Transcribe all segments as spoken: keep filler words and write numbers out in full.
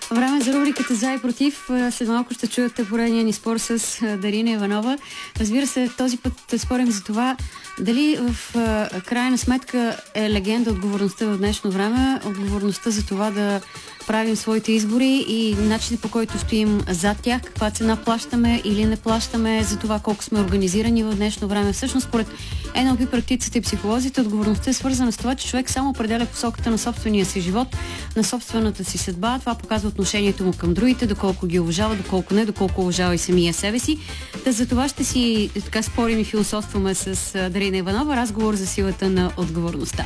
Време за рубриката За и против. След малко ще чуете поредния ни спор с Дарина Иванова. Разбира се, този път да спорим за това дали в крайна сметка е легенда отговорността в днешно време, отговорността за това да правим своите избори и начинът, по който стоим зад тях, каква цена плащаме или не плащаме, за това колко сме организирани в днешно време. Всъщност, според ен ел пи практиците и психолозите, отговорността е свързана с това, че човек само определя посоката на собствения си живот, на собствената си съдба. Това показва отношението му към другите, доколко ги уважава, доколко не, доколко уважава и самия себе си. Та за това ще си така спорим и философстваме с Дарина Иванова. Разговор за силата на отговорността.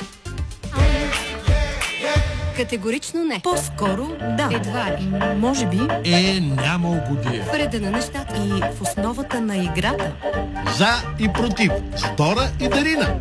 Категорично не. По-скоро да. Едва ли. Може би е нямал година. В реда на нещата. И в основата на играта. За и против. Стора и Дарина.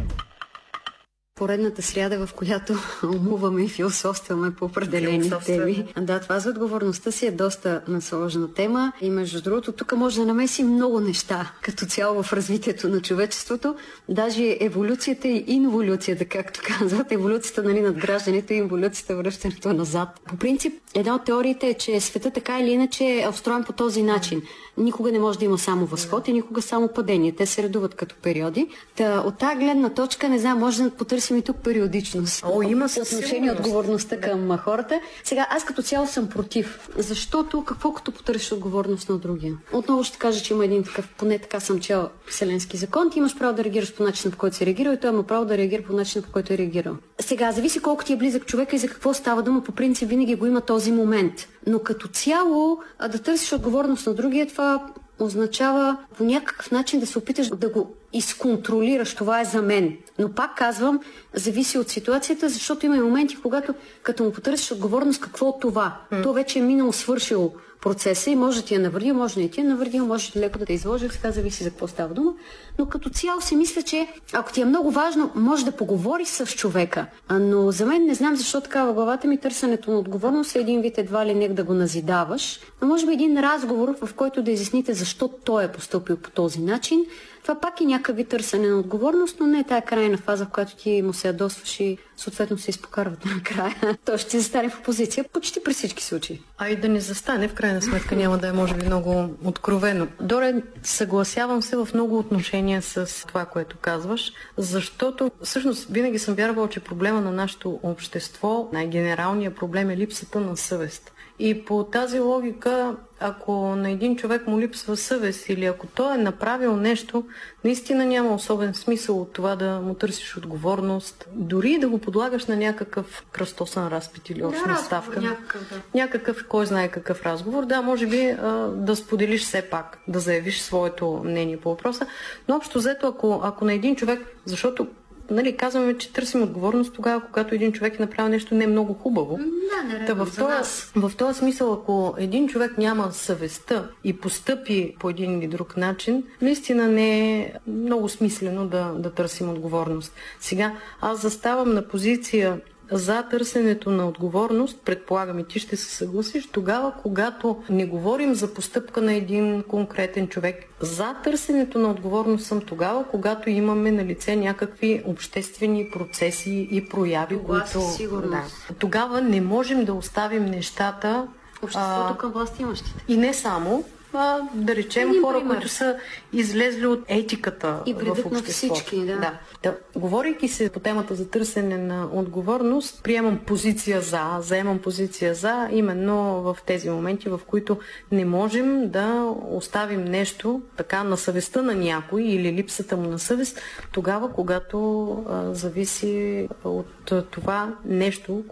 Поредната сряда, в която умуваме и философстваме по определени теми. Да, това за отговорността си е доста насложна тема и между другото тук може да намеси много неща като цяло в развитието на човечеството. Даже еволюцията и инволюцията, както казват. Еволюцията, нали, надграждането и инволюцията връщането назад. По принцип, една от теориите е, че света така или иначе е устроен по този начин. Никога не може да има само възход и никога само падение. Те се редуват като периоди. Та, от тази гледна точка, не знам, може да потърсим и тук периодичност. О, има със отношение отговорността към да. хората. Сега, аз като цяло съм против, защото какво като потърсиш отговорност на другия? Отново ще кажа, че има един такъв, поне така съм чел вселенски закон, ти имаш право да реагираш по начина, по който си реагирал и той има право да реагира по начина, по който е реагирал. Сега, зависи колко ти е близък човека и за какво става дума, по принцип винаги го има този момент. Но като цяло, а да търсиш отговорност на другия, това означава по някакъв начин да се опиташ да го изконтролираш. Това е за мен. Но пак казвам, зависи от ситуацията, защото има и моменти, когато като му потърсиш отговорност, какво от това? Mm. То вече е минало, свършило процеса и може да ти е навредил, може да не ти е навредил, може да леко да те изложи, сега зависи за какво става дума. Но като цяло си мисля, че ако ти е много важно, може да поговориш с човека. Но за мен не знам защо така в главата ми търсенето на отговорност е един вид едва ли не да го назидаваш. Но може би един разговор, в който да изясните защо той е постъпил по този начин. Това пак е някакъв вид търсене на отговорност, но не е тая крайна фаза, в която ти му се ядосваш и съответно се изпокарват накрая. Той ще застане в опозиция почти при всички случаи. А и да не застане, в крайна сметка няма да е може би много откровено. Доре, съгласявам се в много отношения с това, което казваш, защото всъщност винаги съм вярвала, че проблема на нашето общество, най-генералният проблем е липсата на съвест. И по тази логика, ако на един човек му липсва съвест или ако той е направил нещо, наистина няма особен смисъл от това да му търсиш отговорност. Дори да го подлагаш на някакъв кръстосен разпит или обща да, ставка. Някакъв, да. някакъв, кой знае какъв разговор. Да, може би а, да споделиш все пак, да заявиш своето мнение по въпроса. Но общо взето, ако, ако на един човек, защото нали, казваме, че търсим отговорност тогава, когато един човек е направил нещо не много хубаво. Да, не, Та в, този, в този смисъл, ако един човек няма съвестта и постъпи по един или друг начин, наистина не е много смислено да, да търсим отговорност. Сега, аз заставам на позиция за търсенето на отговорност, предполагам и ти ще се съгласиш, тогава, когато не говорим за постъпка на един конкретен човек. За търсенето на отговорност съм тогава, когато имаме на лице някакви обществени процеси и прояви, това които... Да, тогава не можем да оставим нещата... Обществото а... към властимащите. И не само... А, да речем един хора, пример. които са излезли от етиката и в обществото. на всички, да. Да. Да. Говорейки се по темата за търсене на отговорност, приемам позиция за, заемам позиция за, именно в тези моменти, в които не можем да оставим нещо така на съвестта на някой или липсата му на съвест, тогава, когато а, зависи от това нещо,